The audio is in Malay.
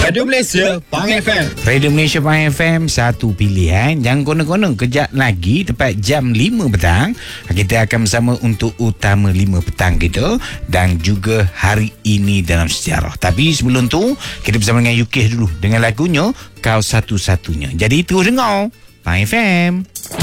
Radio Malaysia Pang FM. Radio Malaysia Pang FM, satu pilihan. Jangan kona-kona, kejap lagi tepat jam 5 petang kita akan bersama untuk utama 5 petang kita dan juga hari ini dalam sejarah. Tapi sebelum tu kita bersama dengan Yukis dulu dengan lagunya Kau Satu-Satunya. Jadi terus dengar Pang FM.